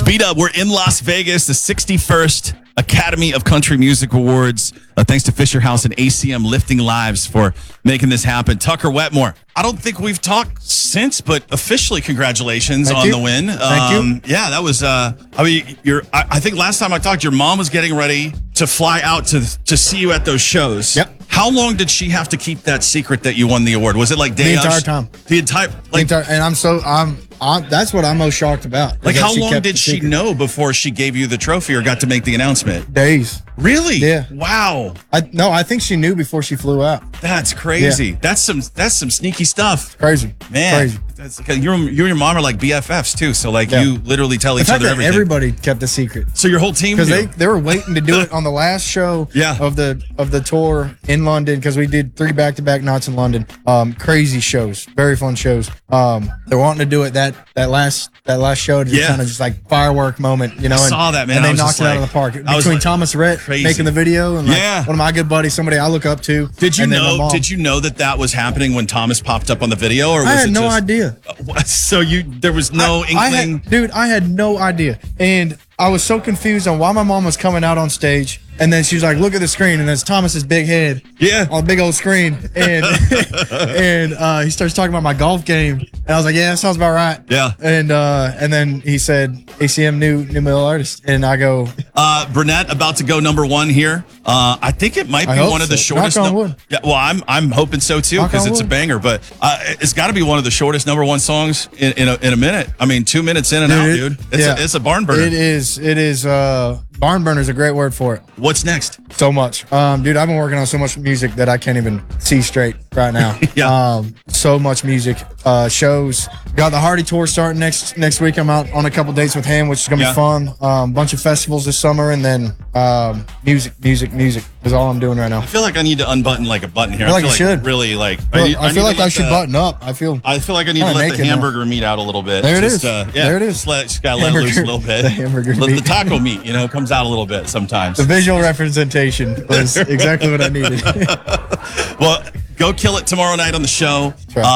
B-Dub, we're in Las Vegas, the 61st Academy of Country Music Awards. Thanks to Fisher House and ACM Lifting Lives for making this happen. Tucker Wetmore, I don't think we've talked since, but officially congratulations on the win. Thank you. Yeah, that was, I think last time I talked, your mom was getting ready to fly out to see you at those shows. Yep. How long did she have to keep that secret that you won the award? Was it like day The entire time. The entire, and that's what I'm most shocked about. like how long did she know before she gave you the trophy or got to make the announcement? Days. Really? Yeah. Wow. I think she knew before she flew out. That's crazy. Yeah. That's some sneaky stuff. Crazy. Man. Crazy. That's, you and your mom are like BFFs too. So like you literally tell each The fact other that everything. everybody kept the secret. So your whole team Because knew. they were waiting to do it on the last show Yeah. of the tour in London, because we did 3 back-to-back nights in London. Crazy shows, very fun shows. They're wanting to do it that last show to Yeah. kind of just like firework moment, you know. I saw that, man. And I they was knocked just it out like- of the park. I was Between like, Thomas Rhett crazy. making the video and like Yeah. one of my good buddies, somebody I look up to. Did you and then my know? mom. Did you know that was happening when Thomas popped up on the video, or was I had it no just, idea. So there was no inkling. I had no idea. And I was so confused on why my mom was coming out on stage. And then she was like, look at the screen. And there's Thomas's big head on the big old screen. And and he starts talking about my golf game. And I was like, yeah, that sounds about right. Yeah. And then he said, ACM new male artist. And I go, Burnett about to go #1 here. I think it might I be hope one of the so. shortest. Knock on wood. Yeah, well, I'm hoping so too, Knock because on it's a wood. banger. But it's got to be one of the shortest #1 songs in a minute. I mean, 2 minutes in and out, dude. It's a barn burner. It is. Barn burner is a great word for it. What's next? So much. Dude, I've been working on so much music that I can't even see straight right now. Yeah. So much music. Shows. Got the Hardy tour starting next week. I'm out on a couple dates with him, which is gonna be fun. Bunch of festivals this summer, and then music is all I'm doing right now. I feel like I need to unbutton like a button here. I feel like you like should. really like. I feel like I should button. button up. I feel like I need to kinda let the naked now. hamburger meat out a little bit. There it Just, is. Yeah, There it is. Just gotta let it loose a little bit. The hamburger The meat. taco meat, comes out a little bit sometimes. The visual representation was exactly what I needed. Well, go kill it tomorrow night on the show. Right.